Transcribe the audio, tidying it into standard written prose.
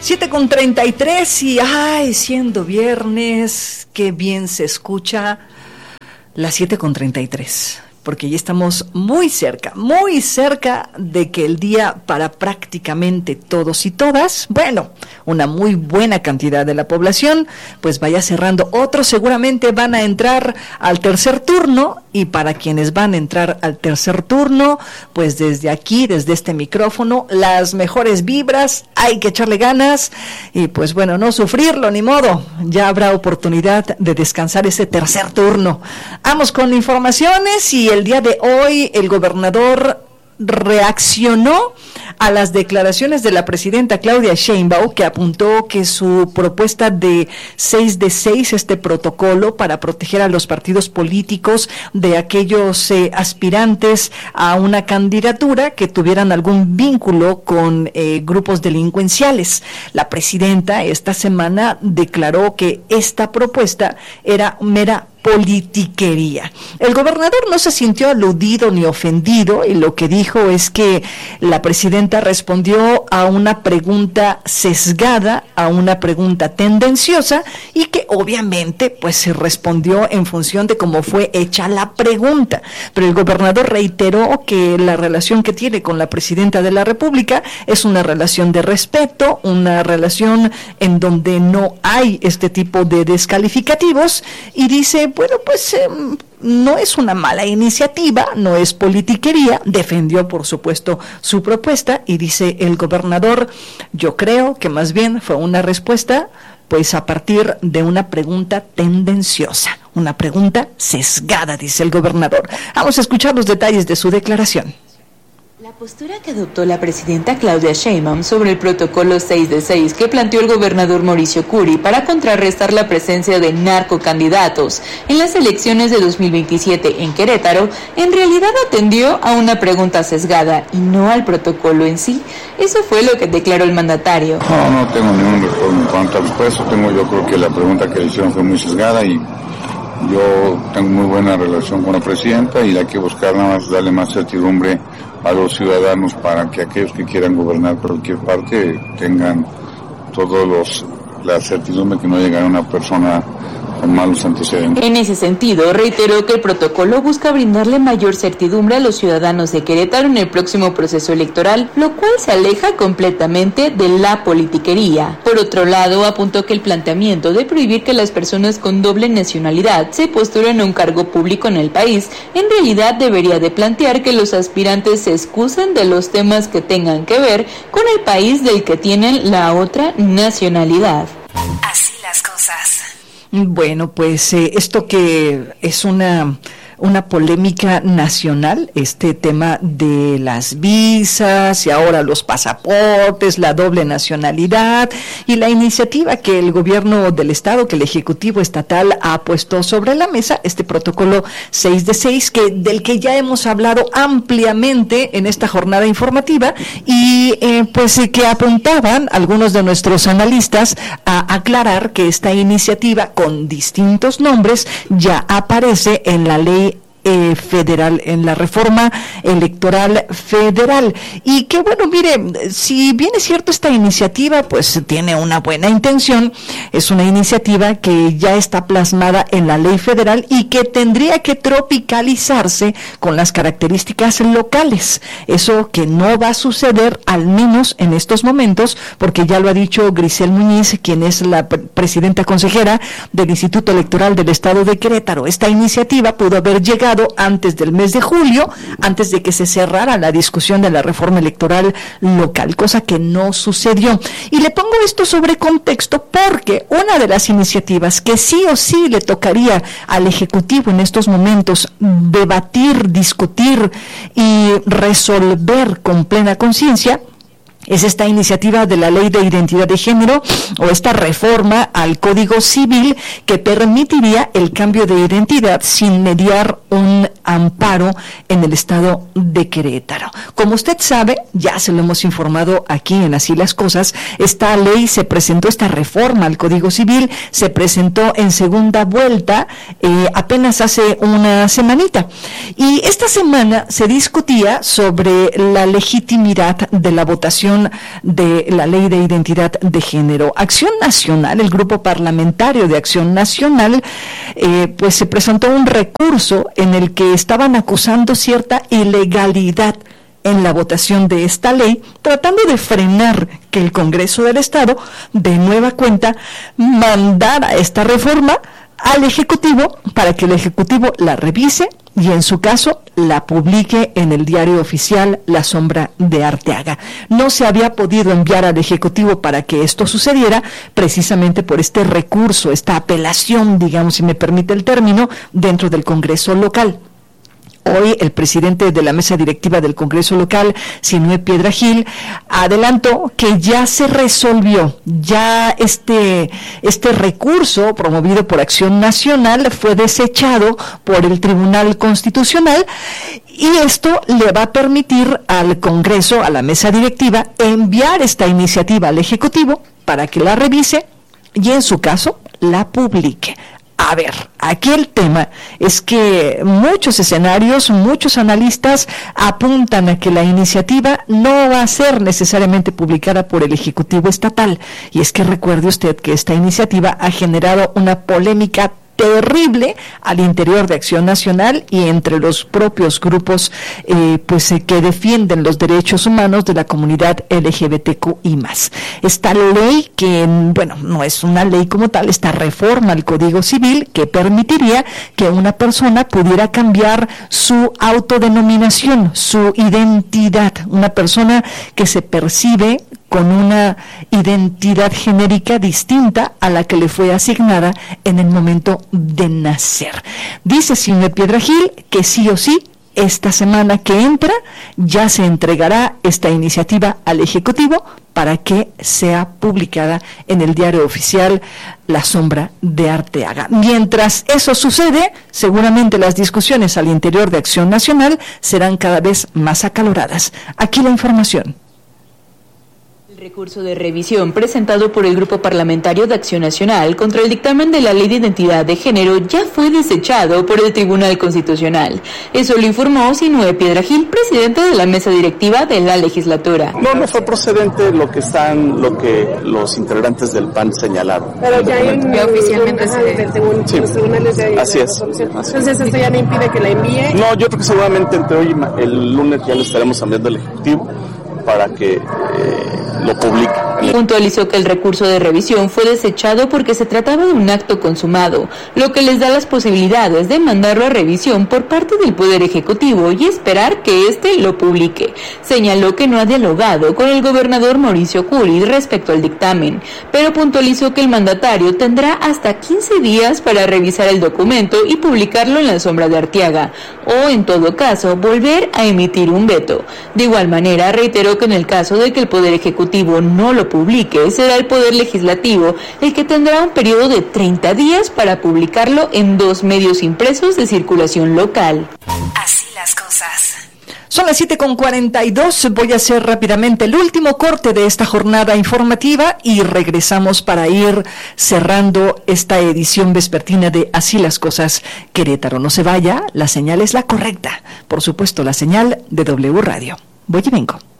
7:33 y siendo viernes, qué bien se escucha las 7:33, porque ya estamos muy cerca de que el día para prácticamente todos y todas, bueno, una muy buena cantidad de la población, pues vaya cerrando. Otros seguramente van a entrar al tercer turno, y para quienes van a entrar al tercer turno, pues desde aquí, desde este micrófono, las mejores vibras, hay que echarle ganas, y pues bueno, no sufrirlo, ni modo, ya habrá oportunidad de descansar ese tercer turno. Vamos con informaciones, y el día de hoy el gobernador reaccionó a las declaraciones de la presidenta Claudia Sheinbaum, que apuntó que su propuesta de 6 de 6, este protocolo para proteger a los partidos políticos de aquellos aspirantes a una candidatura que tuvieran algún vínculo con grupos delincuenciales. La presidenta esta semana declaró que esta propuesta era mera politiquería. El gobernador no se sintió aludido ni ofendido, y lo que dijo es que la presidenta respondió a una pregunta sesgada, a una pregunta tendenciosa, y que obviamente pues se respondió en función de cómo fue hecha la pregunta. Pero el gobernador reiteró que la relación que tiene con la presidenta de la República es una relación de respeto, una relación en donde no hay este tipo de descalificativos, y dice, bueno, pues no es una mala iniciativa, no es politiquería. Defendió, por supuesto, su propuesta, y dice el gobernador, yo creo que más bien fue una respuesta pues a partir de una pregunta tendenciosa, una pregunta sesgada, dice el gobernador. Vamos a escuchar los detalles de su declaración. La postura que adoptó la presidenta Claudia Sheinbaum sobre el protocolo 6 de 6 que planteó el gobernador Mauricio Curi para contrarrestar la presencia de narcocandidatos en las elecciones de 2027 en Querétaro, en realidad atendió a una pregunta sesgada y no al protocolo en sí. Eso fue lo que declaró el mandatario. No tengo ningún retorno en cuanto al respuesta. Yo creo que la pregunta que le hicieron fue muy sesgada, y yo tengo muy buena relación con la presidenta, y hay que buscar nada más darle más certidumbre a los ciudadanos para que aquellos que quieran gobernar cualquier parte tengan la certidumbre que no llegará una persona con malos antecedentes. En ese sentido, reiteró que el protocolo busca brindarle mayor certidumbre a los ciudadanos de Querétaro en el próximo proceso electoral, lo cual se aleja completamente de la politiquería. Por otro lado, apuntó que el planteamiento de prohibir que las personas con doble nacionalidad se postulen a un cargo público en el país, en realidad debería de plantear que los aspirantes se excusen de los temas que tengan que ver con el país del que tienen la otra nacionalidad. Así las cosas. Bueno, pues esto que es una polémica nacional, este tema de las visas y ahora los pasaportes, la doble nacionalidad, y la iniciativa que el gobierno del estado, que el ejecutivo estatal ha puesto sobre la mesa, este protocolo 6 de 6, del que ya hemos hablado ampliamente en esta jornada informativa, y pues que apuntaban algunos de nuestros analistas a aclarar que esta iniciativa con distintos nombres ya aparece en la ley federal, en la reforma electoral federal, y que bueno, mire, si bien es cierto, esta iniciativa pues tiene una buena intención, es una iniciativa que ya está plasmada en la ley federal y que tendría que tropicalizarse con las características locales, eso que no va a suceder, al menos en estos momentos, porque ya lo ha dicho Grisel Muñiz, quien es la presidenta consejera del Instituto Electoral del Estado de Querétaro. Esta iniciativa pudo haber llegado antes del mes de julio, antes de que se cerrara la discusión de la reforma electoral local, cosa que no sucedió. Y le pongo esto sobre contexto porque una de las iniciativas que sí o sí le tocaría al Ejecutivo en estos momentos debatir, discutir y resolver con plena conciencia es esta iniciativa de la Ley de Identidad de Género, o esta reforma al Código Civil que permitiría el cambio de identidad sin mediar un amparo en el estado de Querétaro. Como usted sabe, ya se lo hemos informado aquí en Así las Cosas, esta ley se presentó, esta reforma al Código Civil se presentó en segunda vuelta apenas hace una semanita, y esta semana se discutía sobre la legitimidad de la votación aprobación de la Ley de Identidad de Género. Acción Nacional, el Grupo Parlamentario de Acción Nacional, pues se presentó un recurso en el que estaban acusando cierta ilegalidad en la votación de esta ley, tratando de frenar que el Congreso del Estado, de nueva cuenta, mandara esta reforma al Ejecutivo para que el Ejecutivo la revise y en su caso la publique en el diario oficial La Sombra de Arteaga. No se había podido enviar al Ejecutivo para que esto sucediera precisamente por este recurso, esta apelación, digamos, si me permite el término, dentro del Congreso local. Hoy el presidente de la mesa directiva del Congreso local, Sinué Piedra Gil, adelantó que ya se resolvió, ya este recurso promovido por Acción Nacional fue desechado por el Tribunal Constitucional y esto le va a permitir al Congreso, a la mesa directiva, enviar esta iniciativa al Ejecutivo para que la revise y en su caso la publique. A ver, aquí el tema es que muchos escenarios, muchos analistas apuntan a que la iniciativa no va a ser necesariamente publicada por el Ejecutivo Estatal. Y es que recuerde usted que esta iniciativa ha generado una polémica terrible al interior de Acción Nacional y entre los propios grupos que defienden los derechos humanos de la comunidad LGBTQI+. Esta ley que, bueno, no es una ley como tal, esta reforma al Código Civil que permitiría que una persona pudiera cambiar su autodenominación, su identidad, una persona que se percibe con una identidad genérica distinta a la que le fue asignada en el momento de nacer. Dice Sinué Piedra Gil que sí o sí, esta semana que entra, ya se entregará esta iniciativa al Ejecutivo para que sea publicada en el diario oficial La Sombra de Arteaga. Mientras eso sucede, seguramente las discusiones al interior de Acción Nacional serán cada vez más acaloradas. Aquí la información. El recurso de revisión presentado por el Grupo Parlamentario de Acción Nacional contra el dictamen de la Ley de Identidad de Género ya fue desechado por el Tribunal Constitucional. Eso lo informó Sinué Piedra Gil, presidente de la mesa directiva de la legislatura. No fue procedente lo que los integrantes del PAN señalaron. Pero ya oficialmente los tribunales de así es. Entonces esto ya no impide que la envíe. No, yo creo que seguramente entre hoy y el lunes ya lo estaremos enviando al Ejecutivo para que lo publique. Puntualizó que el recurso de revisión fue desechado porque se trataba de un acto consumado, lo que les da las posibilidades de mandarlo a revisión por parte del Poder Ejecutivo y esperar que éste lo publique. Señaló que no ha dialogado con el gobernador Mauricio Curi respecto al dictamen, pero puntualizó que el mandatario tendrá hasta 15 días para revisar el documento y publicarlo en La Sombra de Arteaga, o en todo caso, volver a emitir un veto. De igual manera, reiteró que en el caso de que el Poder Ejecutivo no lo publique, será el Poder Legislativo el que tendrá un periodo de 30 días para publicarlo en 2 medios impresos de circulación local. Así las cosas. Son las 7:42, voy a hacer rápidamente el último corte de esta jornada informativa y regresamos para ir cerrando esta edición vespertina de Así las Cosas Querétaro. No se vaya, la señal es la correcta, por supuesto la señal de W Radio. Voy y vengo.